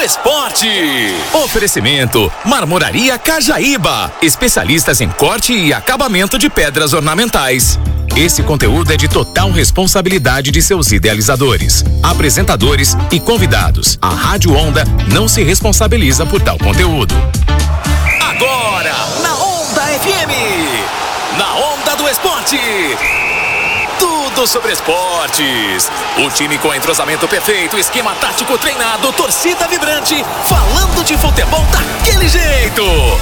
Esporte. Oferecimento: Marmoraria Cajaíba, especialistas em corte e acabamento de pedras ornamentais. Esse conteúdo é de total responsabilidade de seus idealizadores, apresentadores e convidados. A Rádio Onda não se responsabiliza por tal conteúdo. Agora, na Onda FM, na Onda do Esporte. Tudo sobre esportes. O time com entrosamento perfeito, esquema tático treinado, torcida vibrante, falando de futebol daquele jeito.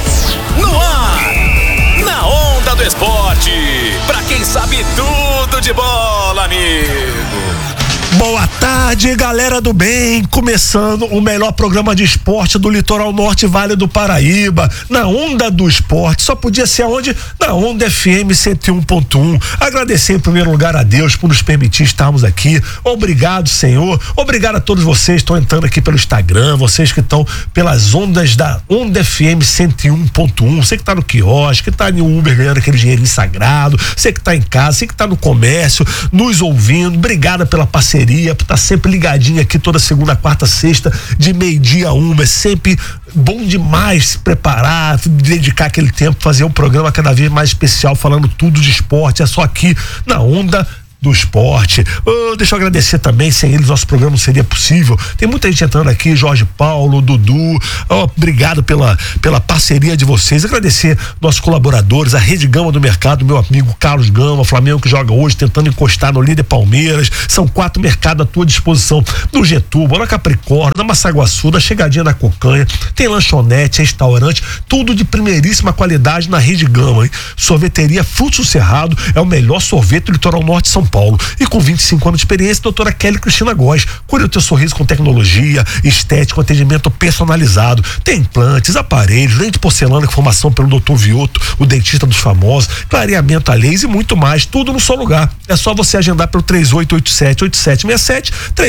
No ar, na Onda do Esporte. Pra quem sabe tudo de bola, amigo. Boa tarde, galera do bem, começando o melhor programa de esporte do Litoral Norte, Vale do Paraíba, na Onda do Esporte. Só podia ser aonde? Na Onda FM 101.1. Agradecer em primeiro lugar a Deus por nos permitir estarmos aqui. Obrigado, Senhor. Obrigado a todos vocês que estão entrando aqui pelo Instagram, vocês que estão pelas ondas da Onda FM 101.1. Você que tá no quiosque, que tá no Uber ganhando aquele dinheirinho sagrado, você que tá em casa, você que tá no comércio, nos ouvindo. Obrigado pela parceria, por estar sempre ligadinho aqui toda segunda, quarta, sexta, de meio-dia a 1. É sempre bom demais se preparar, dedicar aquele tempo, fazer um programa cada vez mais especial, falando tudo de esporte. É só aqui na Onda do Esporte. Deixa eu agradecer também, sem eles nosso programa não seria possível. Tem muita gente entrando aqui, Jorge Paulo, Dudu, obrigado pela parceria de vocês. Agradecer nossos colaboradores, a Rede Gama do Mercado, meu amigo Carlos Gama, Flamengo que joga hoje, tentando encostar no líder Palmeiras. São 4 mercados à tua disposição, no Getúbal, na Capricórnio, na Massaguaçu, na Chegadinha da Cocanha, tem lanchonete, restaurante, tudo de primeiríssima qualidade na Rede Gama, hein? Sorveteria Frutos do Cerrado é o melhor sorvete do Litoral Norte de São Paulo. E com 25 anos de experiência, doutora Kelly Cristina Góes. Cure o teu sorriso com tecnologia, estético, atendimento personalizado. Tem implantes, aparelhos, lente de porcelana com formação pelo doutor Vioto, o dentista dos famosos, clareamento a laser e muito mais, tudo no só lugar. É só você agendar pelo 3887-8767,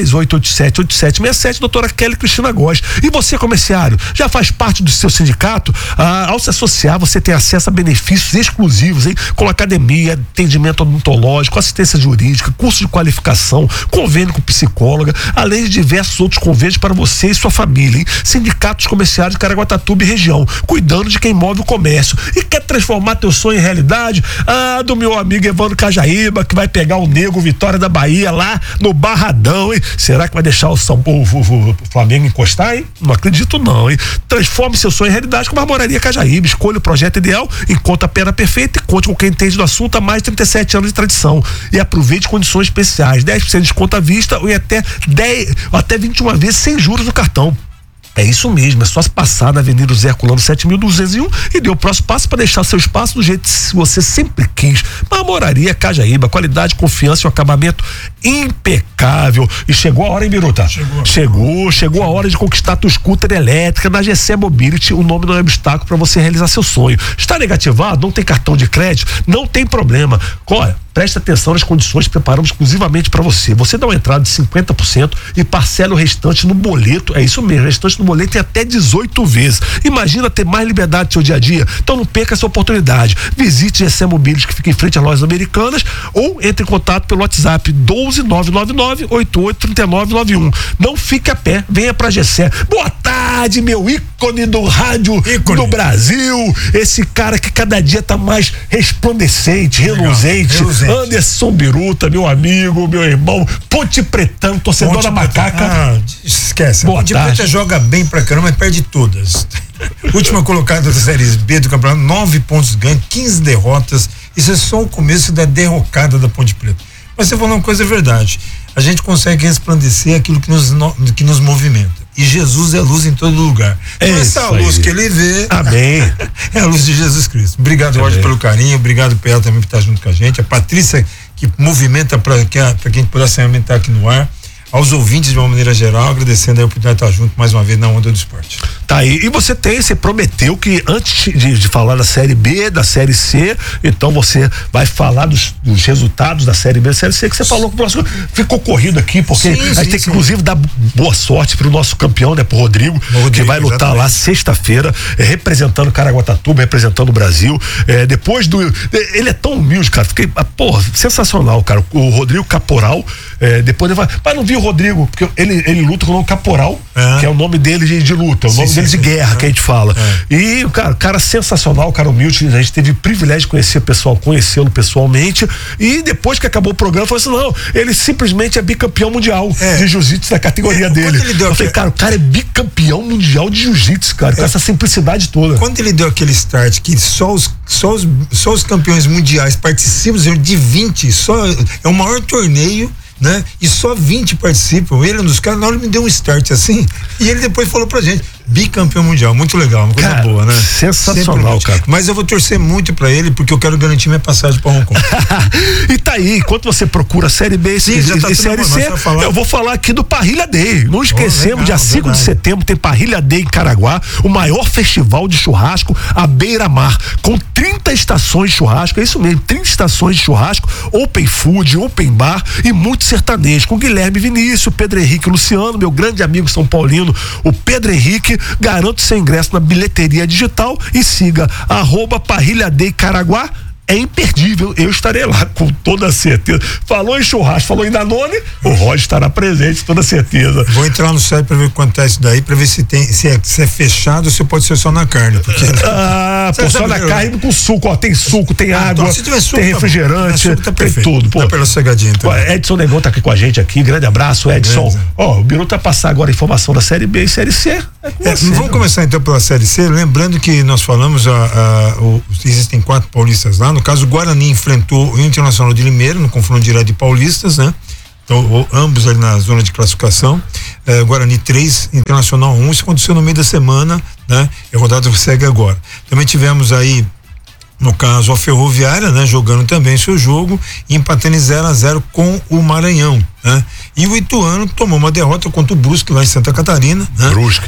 3887-8767, doutora Kelly Cristina Góes. E você, comerciário, já faz parte do seu sindicato? Ao se associar, você tem acesso a benefícios exclusivos, hein? Com academia, atendimento odontológico, assistência jurídica, curso de qualificação, convênio com psicóloga, além de diversos outros convênios para você e sua família, hein? Sindicatos comerciários de Caraguatatuba e região, cuidando de quem move o comércio. E quer transformar teu sonho em realidade? Do meu amigo Evandro Cajaíba, que vai pegar o Nego Vitória da Bahia lá no Barradão, hein? Será que vai deixar o Flamengo encostar, hein? Não acredito não, hein? Transforme seu sonho em realidade com a Marmoraria Cajaíba. Escolha o projeto ideal, encontre a pena perfeita e conte com quem entende do assunto há mais de 37 anos de tradição. E aproveite condições especiais, 10% de desconto à vista e até 21 vezes sem juros no cartão. É isso mesmo, é só se passar na Avenida Zé Herculano 7201 e dê o próximo passo para deixar seu espaço do jeito que você sempre quis. Marmoraria Cajaíba, qualidade, confiança e um acabamento impecável. E chegou a hora, hein, Biruta? Chegou a hora de conquistar tua scooter elétrica na GC Mobility. O nome não é obstáculo para você realizar seu sonho. Está negativado? Não tem cartão de crédito? Não tem problema. Olha, preste atenção nas condições que preparamos exclusivamente para você. Você dá uma entrada de 50% e parcela o restante no boleto. É isso mesmo, o restante no boleto tem até 18 vezes. Imagina ter mais liberdade no seu dia a dia. Então não perca essa oportunidade. Visite GC Mobility, que fica em frente às lojas americanas, ou entre em contato pelo WhatsApp 12999-883991. Não fique a pé, venha pra GC. Boa tarde, meu ícone do rádio do Brasil. Esse cara que cada dia tá mais resplandecente, reluzente. Anderson Biruta, meu amigo, meu irmão, Ponte Pretão, torcedor da Macaca. Esquece. Ponte Preta joga bem pra caramba, mas perde todas. Última colocada da Série B do campeonato, 9 pontos ganhos, 15 derrotas. Isso é só o começo da derrocada da Ponte Preta. Mas você falou uma coisa, é verdade. A gente consegue resplandecer aquilo que nos movimenta. E Jesus é luz em todo lugar. Então essa luz que ele vê, amém, é a luz de Jesus Cristo. Obrigado, Roger, pelo carinho. Obrigado, Pela, também por estar junto com a gente. A Patrícia, que movimenta para que a gente pudesse aumentar aqui no ar. Aos ouvintes de uma maneira geral, agradecendo a oportunidade de estar junto mais uma vez na Onda do Esporte. Tá aí, e você prometeu que antes de falar da Série B, da Série C, então você vai falar dos resultados da Série B, da Série C, que você falou que o próximo ficou corrido aqui, porque a gente tem que inclusive dar boa sorte pro nosso campeão, né, pro Rodrigo, que vai lutar exatamente lá sexta-feira, representando Caraguatatuba, representando o Brasil, depois ele é tão humilde, cara, fiquei, sensacional, cara, o Rodrigo Caporal, depois ele vai, mas não vi o Rodrigo, porque ele luta com o Caporal, que é o nome dele de luta, o nome dele de guerra, que a gente fala. E, cara sensacional, cara humilde, a gente teve o privilégio de conhecê-lo pessoalmente, e depois que acabou o programa, falou assim, não, ele simplesmente é bicampeão mundial de jiu-jitsu da categoria dele. Eu falei, cara, o cara é bicampeão mundial de jiu-jitsu, cara, com essa simplicidade toda. Quando ele deu aquele start que só os campeões mundiais participam de 20, é o maior torneio, né? E só 20 participam. Ele é um dos caras, na hora ele me deu um start assim, e ele depois falou pra gente, bicampeão mundial, muito legal, uma coisa cara, boa, né? Sensacional, cara. Mas eu vou torcer muito pra ele, porque eu quero garantir minha passagem pra Hong Kong. E tá aí, enquanto você procura Série B e Série C, eu vou falar aqui do Parrilha Day. Não esquecemos, dia 5 de setembro tem Parrilha Day em Caraguá, o maior festival de churrasco à beira-mar, com 30 estações de churrasco, é isso mesmo, 30 estações de churrasco, open food, open bar e muito sertanejo, com Guilherme Vinícius, Pedro Henrique Luciano, meu grande amigo São Paulino, o Pedro Henrique. Garante seu ingresso na bilheteria digital e siga @Parrilha Day Caraguá. É imperdível, eu estarei lá com toda certeza. Falou em churrasco, falou em Danone, o Roger estará presente, toda certeza. Vou entrar no site para ver quanto é isso daí, para ver se é fechado ou se pode ser só na carne. Porque... só na carne com suco, ó, tem suco, tem água, se tiver suco, tem refrigerante, suco, tá tem perfeito. tudo. Pô. Dá pela cegadinha, então. Edson Negão tá aqui com a gente aqui, grande abraço, Edson. Ó, o Biruta vai passar agora a informação da Série B e Série C. Vamos começar então pela Série C, lembrando que nós falamos, existem 4 paulistas lá, no caso o Guarani enfrentou o Internacional de Limeira no confronto direto de paulistas, né? Então, ambos ali na zona de classificação, Guarani 3, Internacional 1, isso aconteceu no meio da semana, né? E a rodada segue agora. Também tivemos aí, no caso, a Ferroviária, né? Jogando também seu jogo, empatando em 0-0 com o Maranhão, né? E o Ituano tomou uma derrota contra o Brusque lá em Santa Catarina, né? Brusque.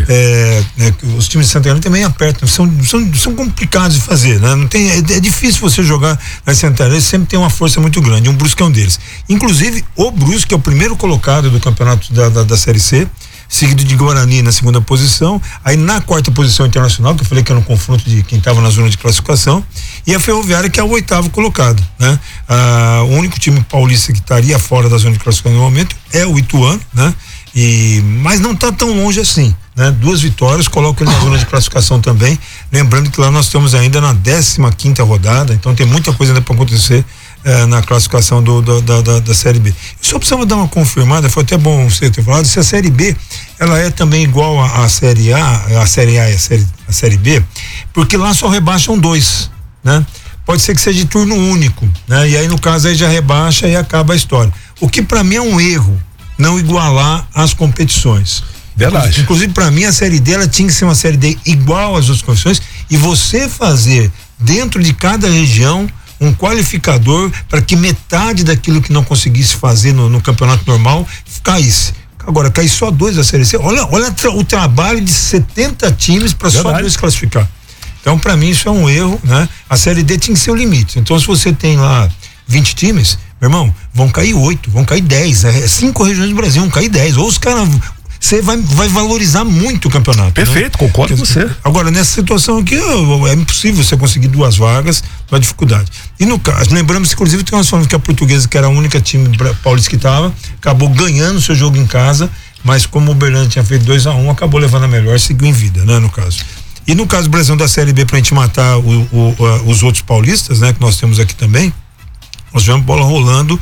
Os times de Santa Catarina também apertam, são complicados de fazer, né? Não tem, é difícil você jogar lá em Santa Catarina, sempre tem uma força muito grande, um Brusque é um deles. Inclusive, o Brusque é o primeiro colocado do campeonato da Série C, seguido de Guarani na segunda posição, aí na quarta posição Internacional, que eu falei que era um confronto de quem estava na zona de classificação, e a Ferroviária, que é o 8º colocado, né? O único time paulista que estaria fora da zona de classificação no momento é o Ituano, né? Mas não está tão longe assim, né? 2 vitórias, coloca ele na zona de classificação também, lembrando que lá nós estamos ainda na 15ª rodada, então tem muita coisa ainda para acontecer na classificação da Série B. Eu só precisava dar uma confirmada, foi até bom você ter falado, se a Série B ela é também igual à Série A, a Série A e a Série B, porque lá só rebaixam 2, né? Pode ser que seja de turno único, né? E aí no caso aí já rebaixa e acaba a história. O que para mim é um erro, não igualar as competições. Verdade. Inclusive para mim a Série D ela tinha que ser uma Série D igual às outras competições e você fazer dentro de cada região um qualificador para que metade daquilo que não conseguisse fazer no campeonato normal caísse. Agora, cai só 2 da Série C. Olha o trabalho de 70 times para só 2 classificar. Então, para mim, isso é um erro, né? A Série D tinha que ser o limite. Então, se você tem lá 20 times, meu irmão, vão cair 8, vão cair 10. 5 regiões do Brasil vão cair 10. Ou os caras. Você vai valorizar muito o campeonato. Perfeito, né? Concordo com você. Agora, nessa situação aqui, é impossível você conseguir 2 vagas, uma dificuldade. E no caso, lembramos, inclusive, que nós falamos que a Portuguesa, que era a única time paulista que estava, acabou ganhando o seu jogo em casa, mas como o Uberlândia tinha feito 2-1, acabou levando a melhor, seguiu em vida, né, no caso. E no caso do Brasil da Série B, pra gente matar os outros paulistas, né, que nós temos aqui também, nós tivemos bola rolando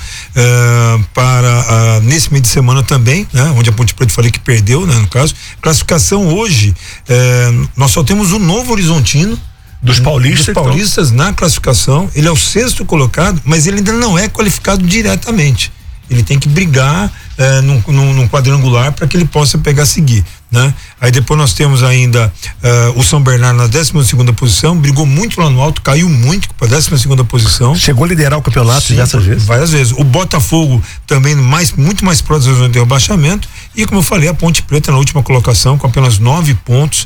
para nesse meio de semana também, né? Onde a Ponte Preta falei que perdeu, né? No caso, classificação hoje, nós só temos o Novo Horizontino dos paulistas na classificação. Ele é o 6º colocado, mas ele ainda não é qualificado diretamente. Ele tem que brigar num quadrangular para que ele possa pegar a seguir, né? Aí depois nós temos ainda o São Bernardo na 12ª posição, brigou muito lá no alto, caiu muito para a 12ª posição. Chegou a liderar o campeonato diversas vezes. Várias vezes. O Botafogo também muito mais próximo da zona de rebaixamento e, como eu falei, a Ponte Preta na última colocação com apenas 9 pontos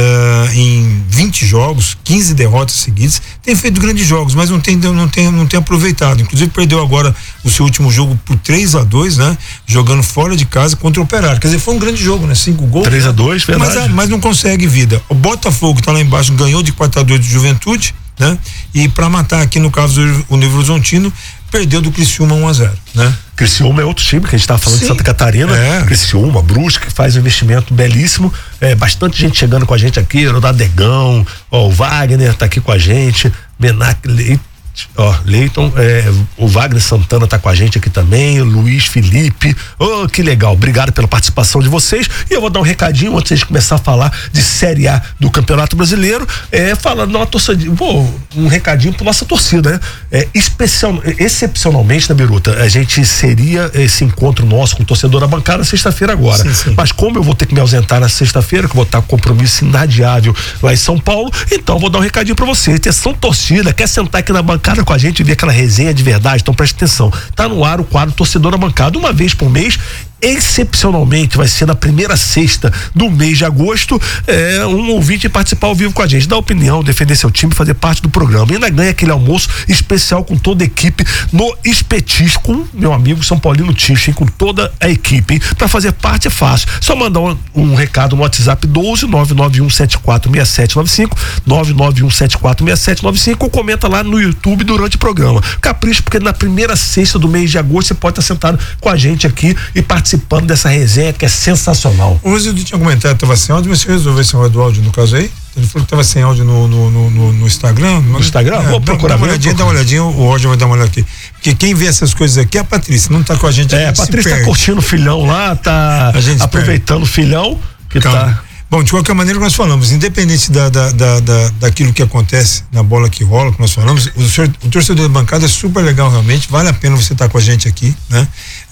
em 20 jogos, 15 derrotas seguidas. Tem feito grandes jogos, mas não tem aproveitado. Inclusive perdeu agora o seu último jogo por 3-2, né? Jogando fora de casa contra o Operário. Quer dizer, foi um grande jogo, né? 5 gols. 3-2, verdade. Mas não consegue vida. O Botafogo, que tá lá embaixo, ganhou de 4-2 de Juventude, né? E para matar aqui, no caso, o Novo Horizontino, perdeu do Criciúma 1-0, né? Criciúma é outro time que a gente tava falando de Santa Catarina. Criciúma, Brusque, que faz um investimento belíssimo. Bastante gente chegando com a gente aqui, Rodadegão, o Wagner tá aqui com a gente, Menac Leiton, o Wagner Santana tá com a gente aqui também, o Luiz Felipe, que legal, obrigado pela participação de vocês. E eu vou dar um recadinho antes de começar a falar de Série A do Campeonato Brasileiro, falando um recadinho pra nossa torcida, né? Excepcionalmente, né, Biruta, a gente seria esse encontro nosso com o torcedor da bancada sexta-feira agora, sim. Mas como eu vou ter que me ausentar na sexta-feira, que eu vou estar com compromisso inadiável lá em São Paulo, então eu vou dar um recadinho pra você. Atenção, torcida, quer sentar aqui na bancada com a gente e ver aquela resenha de verdade? Então preste atenção, tá no ar o quadro Torcedor da Bancada, uma vez por mês. Excepcionalmente vai ser na primeira sexta do mês de agosto, um ouvinte participar ao vivo com a gente, dar opinião, defender seu time, fazer parte do programa. E ainda ganha aquele almoço especial com toda a equipe no Espetis, com meu amigo São Paulino Ticho, com toda a equipe, hein? Pra fazer parte é fácil, só mandar um recado no WhatsApp 12 991746795 991746795 ou comenta lá no YouTube durante o programa. Capricho, porque na primeira sexta do mês de agosto você pode estar sentado com a gente aqui e participando dessa resenha que é sensacional. O Rosildo tinha comentado que estava sem áudio, mas você resolveu esse áudio no caso aí? Ele falou que estava sem áudio no Instagram. No Instagram? Vou procurar. Dá uma olhadinha, o Roger vai dar uma olhada aqui. Porque quem vê essas coisas aqui é a Patrícia, não está com a gente. A Patrícia está curtindo o filhão lá, tá aproveitando o filhão que tá. Bom, de qualquer maneira nós falamos, independente daquilo que acontece na bola que rola, que nós falamos, o torcedor da bancada é super legal realmente, vale a pena você estar com a gente aqui, né?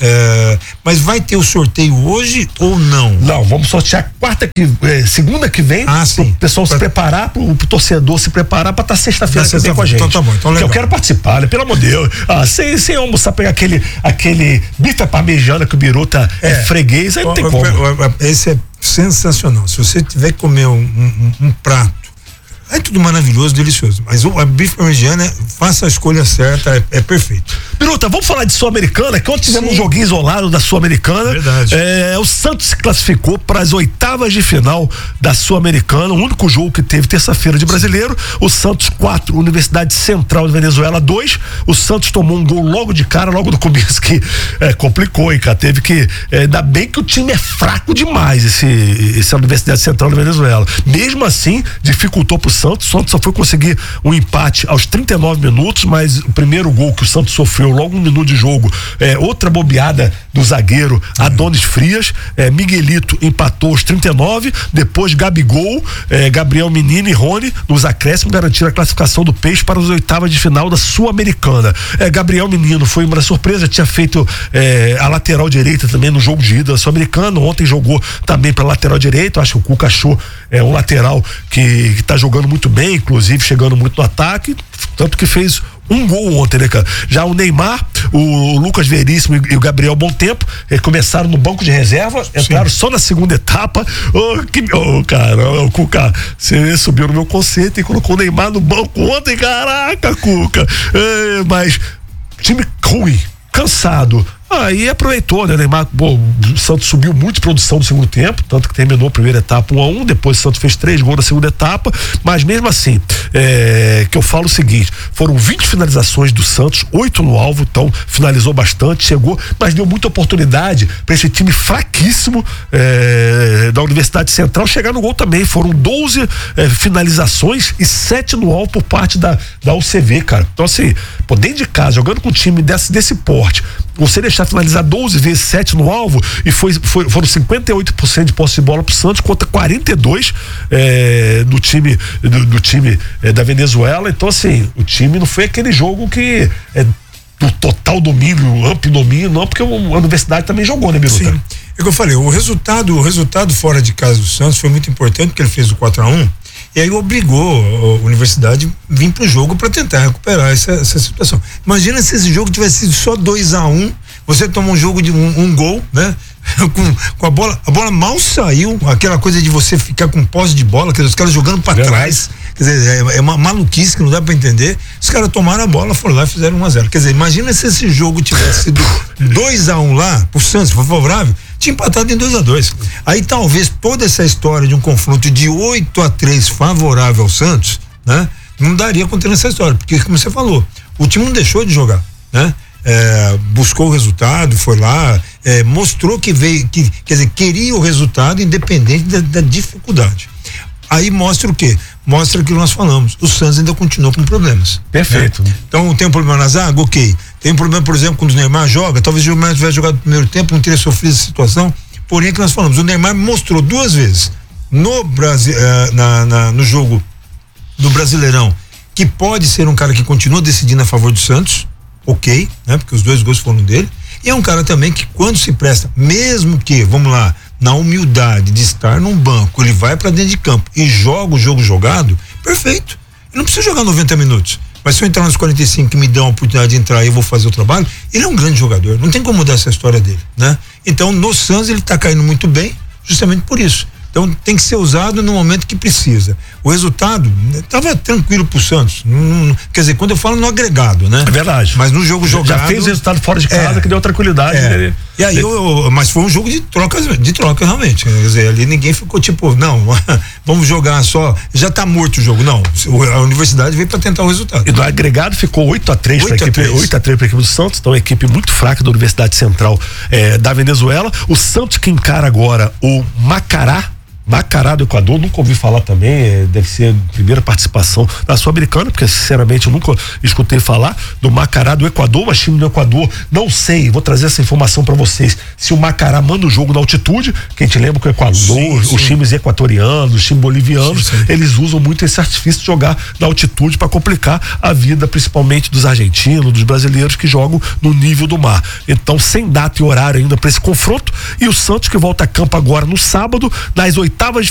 Mas vai ter o sorteio hoje ou não? Não, vamos sortear segunda que vem, o pessoal se preparar, pro torcedor se preparar pra estar sexta-feira que vem com a gente. Então tá bom, então legal. Eu quero participar, né? Pelo amor de Deus. sem almoçar, pegar aquele bife parmegiana que o Biruta é freguês, aí não tem como. Esse é sensacional. Se você tiver que comer um prato, é tudo maravilhoso, delicioso, mas a bife parmegiana, faça a escolha certa, é perfeito. Biruta, vamos falar de Sul-Americana, que ontem tivemos um joguinho isolado da Sul-Americana. Verdade. O Santos se classificou para as oitavas de final da Sul-Americana, o único jogo que teve terça-feira de Brasileiro. O Santos 4, Universidade Central de Venezuela 2. O Santos tomou um gol logo de cara, logo no começo, que complicou, hein, cara. Teve que, ainda bem que o time é fraco demais, essa Universidade Central de Venezuela. Mesmo assim, dificultou pro Santos. O Santos só foi conseguir um empate aos 39 minutos, mas o primeiro gol que o Santos sofreu logo um minuto de jogo, outra bobeada do zagueiro Adonis Frias, Miguelito empatou aos 39, depois Gabigol, Gabriel Menino e Rony nos acréscimos garantiram a classificação do Peixe para as oitavas de final da Sul-Americana. Gabriel Menino foi uma surpresa, tinha feito a lateral direita também no jogo de ida da Sul-Americana, ontem jogou também para lateral direito. Acho que o Cuca achou um lateral que tá jogando muito bem, inclusive chegando muito no ataque, tanto que fez um gol ontem, né, cara? Já o Neymar, o Lucas Veríssimo e o Gabriel Bom Tempo começaram no banco de reserva, entraram só na segunda etapa. Cara, o Cuca, você subiu no meu conceito e colocou o Neymar no banco ontem, caraca, Cuca. Mas time ruim, cansado. Aí aproveitou, né, Neymar? O Santos subiu muito de produção no segundo tempo, tanto que terminou a primeira etapa 1-1, depois o Santos fez 3 gols na segunda etapa, mas mesmo assim, que eu falo o seguinte, foram 20 finalizações do Santos, 8 no alvo, então finalizou bastante, chegou, mas deu muita oportunidade para esse time fraquíssimo da Universidade Central chegar no gol também. Foram 12 finalizações e 7 no alvo por parte da UCV, cara. Então assim, dentro de casa, jogando com um time desse porte, você deixar finalizar 12 vezes 7 no alvo, e foram 58% de posse de bola pro Santos contra 42 do time da Venezuela. Então assim, o time não foi aquele jogo que do total domínio, amplo domínio, não, porque a Universidade também jogou, né, Biruta? Sim, é o que eu falei, o resultado fora de casa do Santos foi muito importante, porque ele fez o 4-1 e aí obrigou a Universidade a vir pro jogo para tentar recuperar essa situação. Imagina se esse jogo tivesse sido só 2-1, você toma um jogo de um gol, né? Com a bola mal saiu, aquela coisa de você ficar com posse de bola, quer dizer, os caras jogando para trás, quer dizer, é uma maluquice que não dá para entender. Os caras tomaram a bola, foram lá e fizeram 1-0. Quer dizer, imagina se esse jogo tivesse sido 2-1 lá pro Santos, foi favorável, tinha empatado em 2-2. Aí talvez toda essa história de um confronto de 8-3 favorável ao Santos, né? Não daria conta nessa história, porque como você falou, o time não deixou de jogar, né? buscou o resultado, foi lá, mostrou que veio, quer dizer, queria o resultado independente da dificuldade. Aí mostra o quê? Mostra aquilo que nós falamos. O Santos ainda continua com problemas. Perfeito. Então tem um problema na zaga? Ok. Tem um problema, por exemplo, quando o Neymar joga, talvez o Neymar tivesse jogado no primeiro tempo, não teria sofrido essa situação. Porém, é que nós falamos, o Neymar mostrou 2 vezes no Brasil, no jogo do Brasileirão, que pode ser um cara que continua decidindo a favor do Santos, ok, né? Porque os 2 gols foram dele. E é um cara também que, quando se presta, mesmo que, vamos lá, na humildade de estar num banco, ele vai para dentro de campo e joga o jogo jogado, perfeito. Ele não precisa jogar 90 minutos. Mas se eu entrar nos 45 que me dão a oportunidade de entrar e eu vou fazer o trabalho, ele é um grande jogador, não tem como mudar essa história dele, né? Então, no Santos ele tá caindo muito bem, justamente por isso. Então tem que ser usado no momento que precisa. O resultado estava tranquilo pro Santos. Quer dizer, quando eu falo no agregado, né? É verdade. Mas no jogo jogado. Já fez o resultado fora de casa que deu tranquilidade. E aí, mas foi um jogo de troca realmente. Quer dizer, ali ninguém ficou tipo, não, vamos jogar só. Já tá morto o jogo. Não, a Universidade veio para tentar o resultado. E do agregado ficou 8-3 para a equipe do Santos. Então, uma equipe muito fraca da Universidade Central da Venezuela. O Santos que encara agora o Macará do Equador, nunca ouvi falar também, deve ser a primeira participação da Sul-Americana, porque sinceramente eu nunca escutei falar do Macará do Equador, mas time do Equador, não sei, vou trazer essa informação para vocês, se o Macará manda o jogo na altitude, que a gente lembra que o Equador, os times equatorianos, os times bolivianos, eles usam muito esse artifício de jogar na altitude para complicar a vida, principalmente dos argentinos, dos brasileiros que jogam no nível do mar. Então, sem data e horário ainda para esse confronto, e o Santos que volta a campo agora no sábado, nas oitavas